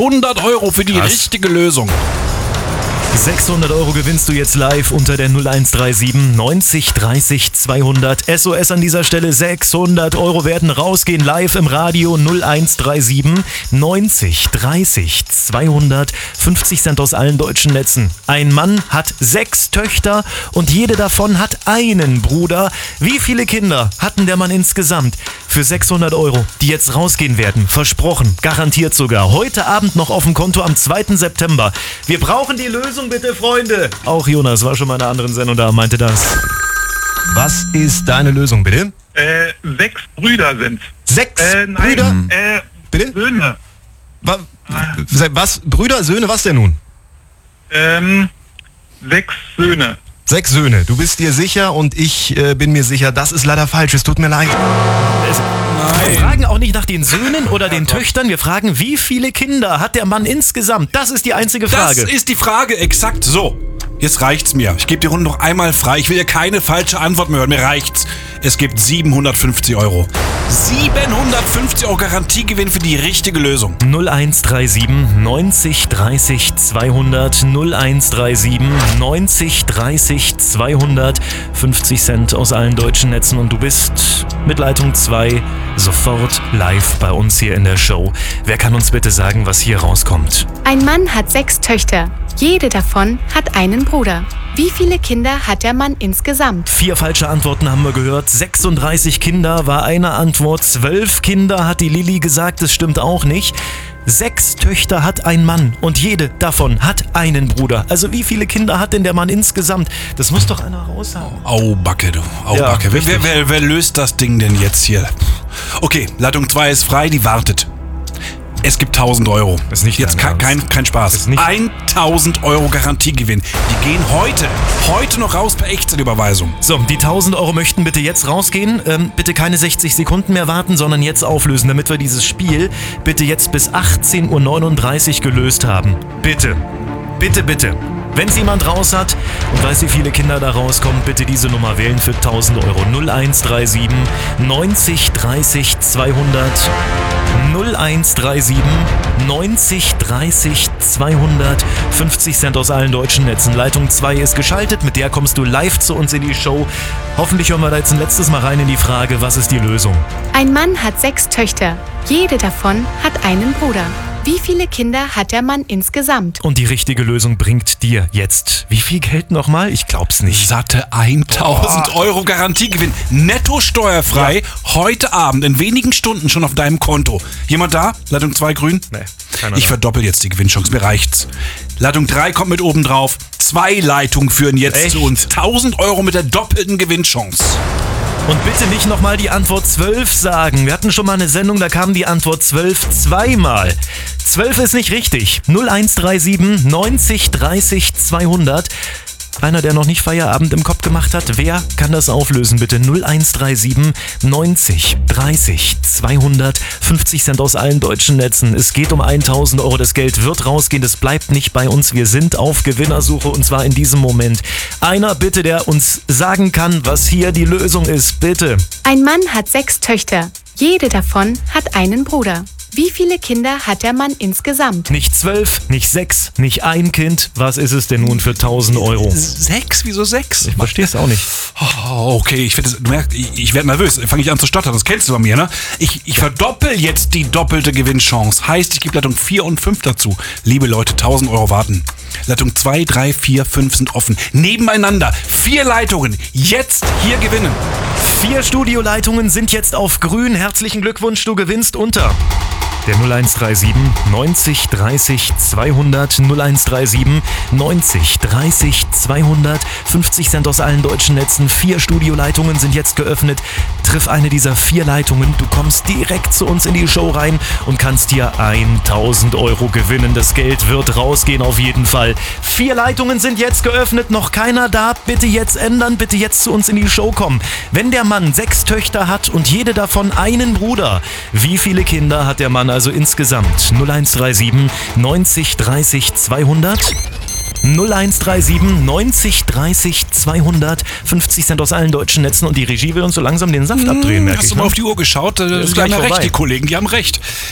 600 Euro für die richtige Lösung. 600 Euro gewinnst du jetzt live unter der 0137 90 30 200. SOS an dieser Stelle, 600 Euro werden rausgehen live im Radio 0137 90 30 200. 50 Cent aus allen deutschen Netzen. Ein Mann hat 6 Töchter und jede davon hat einen Bruder. Wie viele Kinder hatten der Mann insgesamt? Für 600 Euro, die jetzt rausgehen werden. Versprochen, garantiert sogar. Heute Abend noch auf dem Konto am 2. September. Wir brauchen die Lösung, bitte, Freunde. Auch Jonas war schon mal in einer anderen Sendung da, meinte das. Was ist deine Lösung, bitte? 6 Brüder sind. 6 Nein, Brüder? Bitte? Söhne. Was? Brüder, Söhne, was denn nun? 6 Söhne. 6 Söhne. Du bist dir sicher und ich bin mir sicher, das ist leider falsch. Es tut mir leid. Wir fragen auch nicht nach den Söhnen oder den Töchtern. Wir fragen, wie viele Kinder hat der Mann insgesamt? Das ist die einzige Frage. Das ist die Frage, exakt so. Jetzt reicht's mir. Ich gebe die Runde noch einmal frei. Ich will ja keine falsche Antwort mehr hören. Mir reicht's. Es gibt 750 Euro. 750 Euro Garantiegewinn für die richtige Lösung. 0137 90 30 200. 0137 90 30 200. 50 Cent aus allen deutschen Netzen und du bist mit Leitung 2 sofort live bei uns hier in der Show. Wer kann uns bitte sagen, was hier rauskommt? Ein Mann hat 6 Töchter. Jede davon hat einen Bruder. Wie viele Kinder hat der Mann insgesamt? 4 falsche Antworten haben wir gehört. 36 Kinder war eine Antwort. 12 Kinder hat die Lilly gesagt. Das stimmt auch nicht. 6 Töchter hat ein Mann und jede davon hat einen Bruder. Also wie viele Kinder hat denn der Mann insgesamt? Das muss doch einer raushauen. Au Backe, du. Au Ja, Backe. richtig. Wer löst das Ding denn jetzt hier? Okay, Leitung 2 ist frei, die wartet. Es gibt 1000 Euro. Das ist nicht jetzt dein kein Spaß. Das ist nicht 1000 Euro Garantiegewinn. Die gehen heute noch raus per Echtzeitüberweisung. So, die 1000 Euro möchten bitte jetzt rausgehen. Bitte keine 60 Sekunden mehr warten, sondern jetzt auflösen, damit wir dieses Spiel bitte jetzt bis 18:39 Uhr gelöst haben. Bitte. Bitte, bitte. Wenn es jemand raus hat und weiß, wie viele Kinder da rauskommen, bitte diese Nummer wählen für 1000 Euro. 0137 90 30 200. 0137 90 30 200. 50 Cent aus allen deutschen Netzen. Leitung 2 ist geschaltet, mit der kommst du live zu uns in die Show. Hoffentlich hören wir da jetzt ein letztes Mal rein in die Frage, was ist die Lösung? Ein Mann hat 6 Töchter. Jede davon hat einen Bruder. Wie viele Kinder hat der Mann insgesamt? Und die richtige Lösung bringt dir jetzt wie viel Geld nochmal? Ich glaub's nicht. Satte 1000 Euro Garantiegewinn. Netto steuerfrei. Heute Abend in wenigen Stunden schon auf deinem Konto. Jemand da? Leitung 2 grün? Nee, keiner Ich da. verdoppel jetzt die Gewinnchance. Mir reicht's. Leitung 3 kommt mit oben drauf. 2 Leitungen führen jetzt Echt? zu uns. 1000 Euro mit der doppelten Gewinnchance. Und bitte nicht nochmal die Antwort 12 sagen. Wir hatten schon mal eine Sendung, da kam die Antwort 12 zweimal. 12 ist nicht richtig. 0137 90 30 200. Einer, der noch nicht Feierabend im Kopf gemacht hat, wer kann das auflösen, bitte? 0137 90 30 200. 50 Cent aus allen deutschen Netzen. Es geht um 1000 Euro. Das Geld wird rausgehen. Das bleibt nicht bei uns. Wir sind auf Gewinnersuche und zwar in diesem Moment. Einer bitte, der uns sagen kann, was hier die Lösung ist. Bitte. Ein Mann hat 6 Töchter. Jede davon hat einen Bruder. Wie viele Kinder hat der Mann insgesamt? Nicht 12, nicht 6, nicht ein Kind. Was ist es denn nun für 1000 Euro? 6? Wieso 6? Ich verstehe es auch nicht. Oh, okay, du merkst, ich werde nervös. Fange ich an zu stottern, das kennst du bei mir, ne? Ich verdoppel jetzt die doppelte Gewinnchance. Heißt, ich gebe Leitung 4 und 5 dazu. Liebe Leute, 1000 Euro warten. Leitung 2, 3, 4, 5 sind offen. Nebeneinander. 4 Leitungen. Jetzt hier gewinnen. 4 Studioleitungen sind jetzt auf grün. Herzlichen Glückwunsch, du gewinnst unter der 0137 90 30 200. 0137 90 30 200. 50 Cent aus allen deutschen Netzen. 4 Studioleitungen sind jetzt geöffnet. Triff eine dieser 4 Leitungen. Du kommst direkt zu uns in die Show rein und kannst hier 1000 Euro gewinnen. Das Geld wird rausgehen auf jeden Fall. 4 Leitungen sind jetzt geöffnet. Noch keiner da. Bitte jetzt ändern. Bitte jetzt zu uns in die Show kommen. Wenn der Mann 6 Töchter hat und jede davon einen Bruder, wie viele Kinder hat der Mann also insgesamt? 0137 90 30 200. 0137 90 30 200. 50 Cent aus allen deutschen Netzen und die Regie will uns so langsam den Saft abdrehen, merke Hast ich. du mal auf die Uhr geschaut? Die ist haben gleich ja recht, vorbei. die Kollegen, die haben recht.